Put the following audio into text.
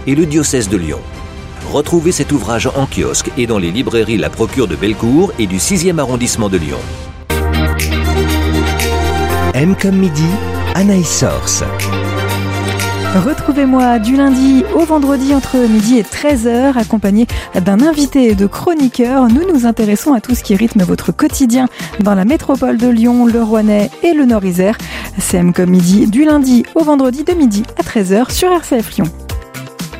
et le diocèse de Lyon. Retrouvez cet ouvrage en kiosque et dans les librairies La Procure de Bellecour et du 6e arrondissement de Lyon. M comme midi, Anaïs Source. Retrouvez-moi du lundi au vendredi entre midi et 13h, accompagné d'un invité et de chroniqueurs. Nous nous intéressons à tout ce qui rythme votre quotidien dans la métropole de Lyon, le Rouennais et le Nord-Isère. C'est M comme midi, du lundi au vendredi de midi à 13h sur RCF Lyon.